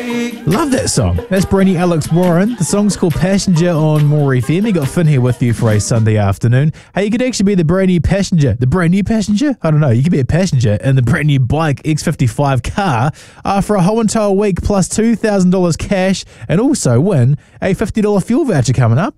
Love that song. That's Brainy Alex Warren. The song's called Passenger on More FM. You got Finn here with you for a Sunday afternoon. Hey, you could actually be the brand new passenger. The brand new passenger? I don't know. You could be a passenger in the brand new Bike X55 car for a whole entire week plus $2,000 cash and also win a $50 fuel voucher coming up.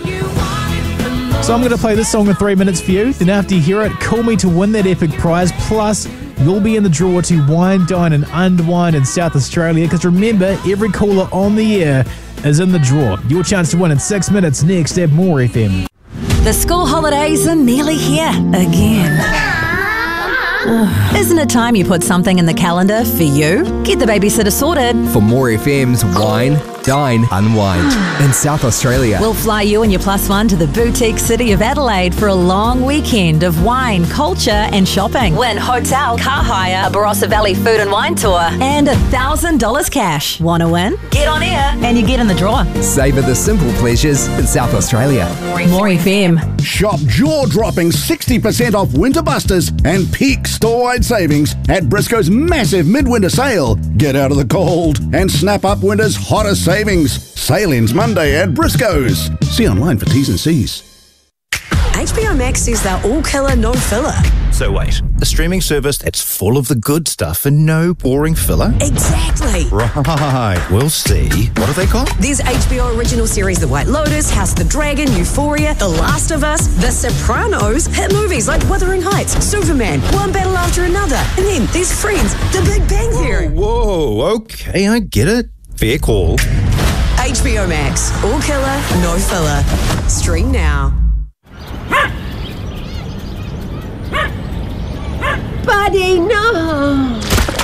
So I'm going to play this song in 3 minutes for you. Then after you hear it, call me to win that epic prize. Plus, you'll be in the draw to wine, dine and unwind in South Australia. Because remember, every caller on the air is in the draw. Your chance to win in 6 minutes next at More FM. The school holidays are nearly here again. Isn't it time you put something in the calendar for you? Get the babysitter sorted. For More FM's Wine, Dine, Unwind in South Australia. We'll fly you and your plus one to the boutique city of Adelaide for a long weekend of wine, culture and shopping. Win hotel, car hire, a Barossa Valley food and wine tour and $1,000 cash. Want to win? Get on air and you get in the draw. Savour the simple pleasures in South Australia. More FM. Shop jaw-dropping 60% off Winter Busters and peak store-wide savings at Briscoe's massive midwinter sale. Get out of the cold and snap up winter's hottest savings. Sale ends Monday at Briscoe's. See online for T's and C's. HBO Max is their all-killer, no-filler. So wait, a streaming service that's full of the good stuff and no boring filler? Exactly. Right, we'll see. What are they called? There's HBO original series The White Lotus, House of the Dragon, Euphoria, The Last of Us, The Sopranos, hit movies like Wuthering Heights, Superman, One Battle After Another, and then there's Friends, The Big Bang Theory. Whoa, okay, I get it. Fair call. HBO Max, all killer, no filler. Stream now. Buddy, no!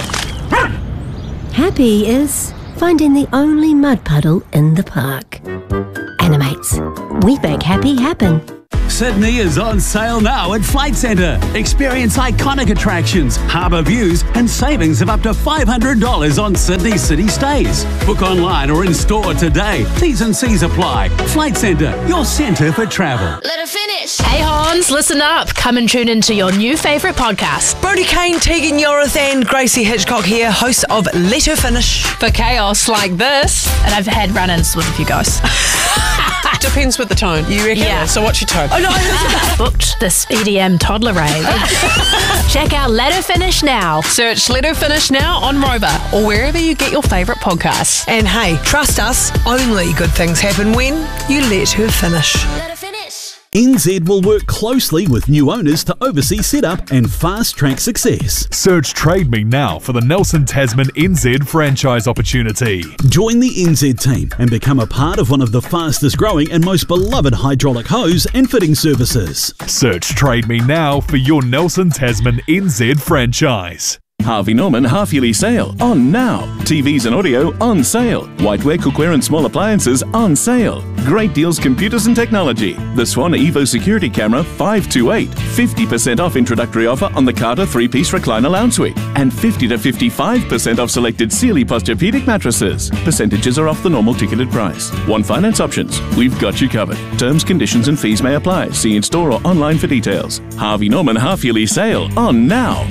Happy is finding the only mud puddle in the park. Animates. We make happy happen. Sydney is on sale now at Flight Centre. Experience iconic attractions, harbour views and savings of up to $500 on Sydney city stays. Book online or in store today. T's and C's apply. Flight Centre, your centre for travel. Let her finish. Hey Hans, listen up. Come and tune into your new favourite podcast. Brodie Kane, Tegan Yorath and Gracie Hitchcock here, hosts of Let Her Finish. For chaos like this. And I've had run-ins with a few guys. Depends with the tone. You reckon? Yeah. So what's your tone? Oh, no. Booked this EDM toddler rave. Check out Let Her Finish now. Search Let Her Finish now on Rover or wherever you get your favourite podcasts. And hey, trust us, only good things happen when you let her finish. Let her finish. NZ will work closely with new owners to oversee setup and fast-track success. Search Trade Me now for the Nelson Tasman NZ franchise opportunity. Join the NZ team and become a part of one of the fastest growing and most beloved hydraulic hose and fitting services. Search Trade Me now for your Nelson Tasman NZ franchise. Harvey Norman half-yearly sale on now. TVs and audio on sale. Whiteware, cookware and small appliances on sale. Great deals, computers and technology. The Swan Evo security camera 528. 50% off introductory offer on the Carter 3-piece recliner lounge suite. And 50 to 55% off selected Sealy Posturepedic mattresses. Percentages are off the normal ticketed price. Want finance options? We've got you covered. Terms, conditions and fees may apply. See in store or online for details. Harvey Norman half-yearly sale on now.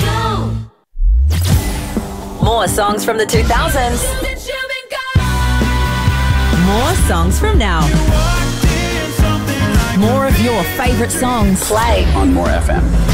More songs from the 2000s. More songs from now. More of your favourite songs. Play on More FM.